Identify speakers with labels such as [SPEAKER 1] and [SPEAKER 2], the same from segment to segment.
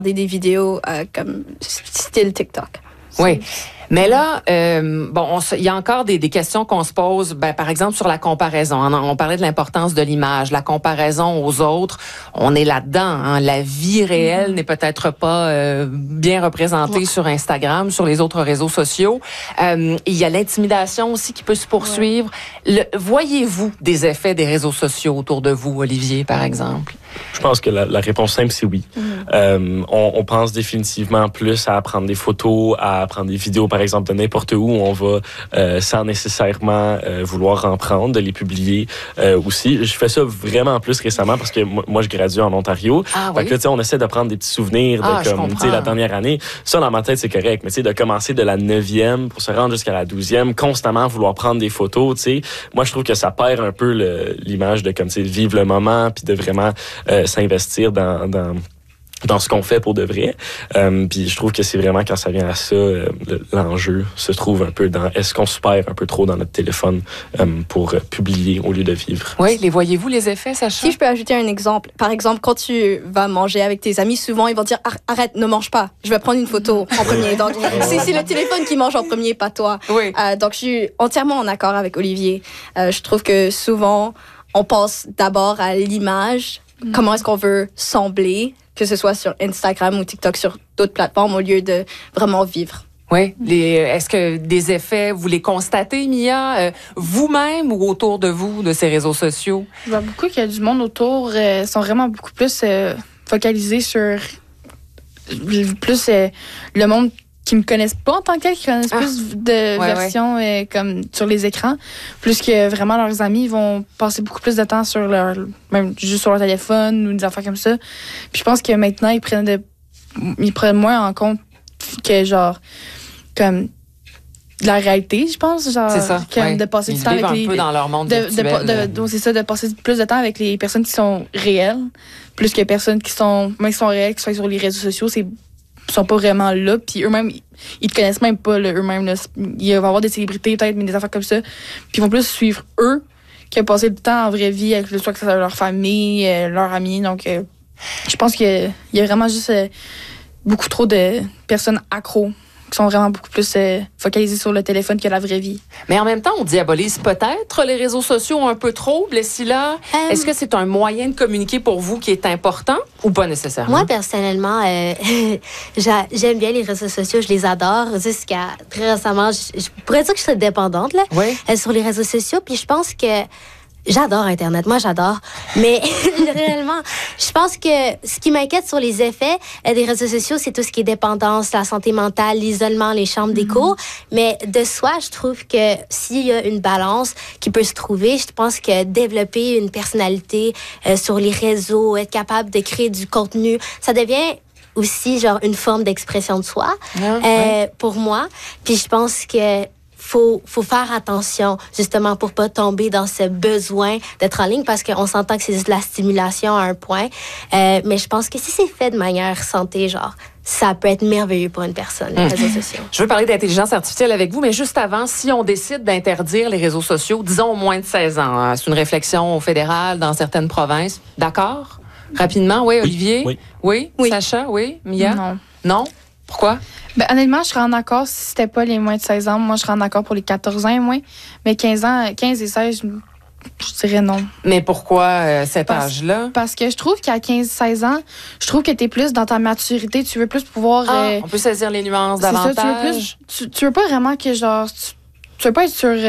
[SPEAKER 1] des vidéos comme style TikTok.
[SPEAKER 2] Oui. Mais là, il y a encore des questions qu'on se pose, par exemple, sur la comparaison. On parlait de l'importance de l'image, la comparaison aux autres. On est là-dedans. Hein. La vie réelle n'est peut-être pas bien représentée sur Instagram, sur les autres réseaux sociaux. Il y a l'intimidation aussi qui peut se poursuivre. Voyez-vous des effets des réseaux sociaux autour de vous, Olivier, par exemple?
[SPEAKER 3] Je pense que la réponse simple, c'est oui. On pense définitivement plus à prendre des photos, à prendre des vidéos, par exemple, de n'importe où on va sans nécessairement vouloir en prendre, de les publier aussi. Je fais ça vraiment plus récemment parce que moi je gradue en Ontario. Fait que là, on essaie de prendre des petits souvenirs de comme la dernière année. Ça, dans ma tête, c'est correct. Mais de commencer de la 9e pour se rendre jusqu'à la 12e, constamment vouloir prendre des photos, moi, je trouve que ça perd un peu l'image de comme vivre le moment puis de vraiment s'investir dans ce qu'on fait pour de vrai. Puis je trouve que c'est vraiment quand ça vient à ça, l'enjeu se trouve un peu dans est-ce qu'on se perd un peu trop dans notre téléphone pour publier au lieu de vivre.
[SPEAKER 2] Oui, les voyez-vous les effets, Sacha?
[SPEAKER 1] Si je peux ajouter un exemple. Par exemple, quand tu vas manger avec tes amis, souvent ils vont dire arrête, ne mange pas. Je vais prendre une photo en premier. Donc c'est le téléphone qui mange en premier, pas toi.
[SPEAKER 2] Oui.
[SPEAKER 1] Donc je suis entièrement en accord avec Olivier. Je trouve que souvent on pense d'abord à l'image. Comment est-ce qu'on veut sembler, que ce soit sur Instagram ou TikTok, sur d'autres plateformes, au lieu de vraiment vivre.
[SPEAKER 2] Oui. Est-ce que des effets, vous les constatez, Mia, vous-même ou autour de vous, de ces réseaux sociaux?
[SPEAKER 4] Je vois beaucoup qu'il y a du monde autour, sont vraiment beaucoup plus focalisés sur le monde qui me connaissent pas en tant que tel, qui connaissent plus de versions comme sur les écrans, plus que vraiment leurs amis vont passer beaucoup plus de temps sur même juste sur leur téléphone ou des affaires comme ça. Puis je pense que maintenant ils prennent moins en compte que comme la réalité, je pense,
[SPEAKER 2] c'est ça,
[SPEAKER 4] de passer du temps avec
[SPEAKER 2] un peu dans leur monde virtuel.
[SPEAKER 4] C'est ça, de passer plus de temps avec les personnes qui sont réelles, plus que personnes qui sont réelles, qui sont sur les réseaux sociaux, sont pas vraiment là, puis eux-mêmes ils te connaissent même pas eux-mêmes là. Il va y avoir des célébrités peut-être, mais des affaires comme ça, puis ils vont plus suivre eux que passer du temps en vraie vie avec soit que ça soit leur famille, leurs amis. Donc je pense qu'il y a vraiment juste beaucoup trop de personnes accros qui sont vraiment beaucoup plus focalisées sur le téléphone que la vraie vie.
[SPEAKER 2] Mais en même temps, on diabolise peut-être les réseaux sociaux un peu trop, Blessila. Est-ce que c'est un moyen de communiquer pour vous qui est important ou pas nécessairement?
[SPEAKER 5] Moi, personnellement, j'aime bien les réseaux sociaux, je les adore. Jusqu'à très récemment, je pourrais dire que je suis dépendante là, sur les réseaux sociaux. Puis je pense que j'adore Internet, moi j'adore, mais réellement, je pense que ce qui m'inquiète sur les effets des réseaux sociaux, c'est tout ce qui est dépendance, la santé mentale, l'isolement, les chambres d'écho. Mais de soi, je trouve que s'il y a une balance qui peut se trouver, je pense que développer une personnalité sur les réseaux, être capable de créer du contenu, ça devient aussi genre une forme d'expression de soi pour moi. Puis je pense que faut faire attention, justement, pour pas tomber dans ce besoin d'être en ligne, parce qu'on s'entend que c'est juste de la stimulation à un point. Mais je pense que si c'est fait de manière santé, ça peut être merveilleux pour une personne, les réseaux sociaux.
[SPEAKER 2] Je veux parler d'intelligence artificielle avec vous, mais juste avant, si on décide d'interdire les réseaux sociaux, disons au moins de 16 ans, c'est une réflexion fédérale dans certaines provinces, d'accord? Rapidement, oui, Olivier? Oui. Sacha, oui? Mia? Non? Pourquoi?
[SPEAKER 4] Honnêtement, je serais en accord si c'était pas les moins de 16 ans. Moi, je serais en accord pour les 14 ans et moins. Mais 15 et 16, je dirais non.
[SPEAKER 2] Mais pourquoi cet âge-là?
[SPEAKER 4] Parce que je trouve qu'à 15-16 ans, je trouve que t'es plus dans ta maturité. Tu veux plus pouvoir...
[SPEAKER 2] on peut saisir les nuances davantage.
[SPEAKER 4] Ça, tu veux pas vraiment que, tu veux pas être sur...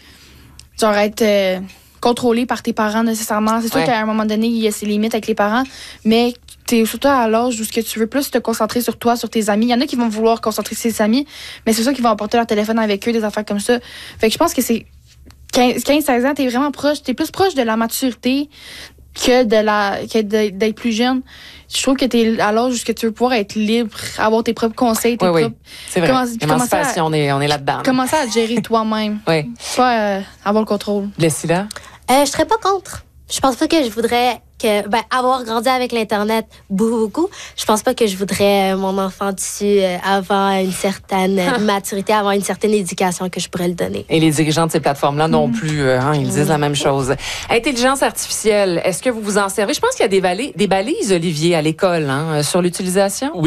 [SPEAKER 4] être contrôlé par tes parents nécessairement. C'est sûr qu'à un moment donné, il y a ses limites avec les parents, mais t'es surtout à l'âge où tu veux plus te concentrer sur toi, sur tes amis. Il y en a qui vont vouloir concentrer sur ses amis, mais c'est sûr qu'ils vont emporter leur téléphone avec eux, des affaires comme ça. Fait que je pense que c'est 15-16 ans, t'es vraiment proche, t'es plus proche de la maturité que d'être plus jeune. Je trouve que t'es à l'âge où tu veux pouvoir être libre, avoir tes propres conseils, tes propres...
[SPEAKER 2] C'est vrai. L'émancipation, on est là-dedans.
[SPEAKER 4] Commencer à te gérer toi-même. Pas avoir le contrôle.
[SPEAKER 2] Blessila?
[SPEAKER 5] Je serais pas contre. Je pense pas que je voudrais avoir grandi avec l'Internet beaucoup. Je pense pas que je voudrais mon enfant dessus avant une certaine maturité, avant une certaine éducation que je pourrais le donner.
[SPEAKER 2] Et les dirigeants de ces plateformes-là non plus, ils disent la même chose. Intelligence artificielle, est-ce que vous vous en servez? Je pense qu'il y a des balises, Olivier, à l'école, sur l'utilisation.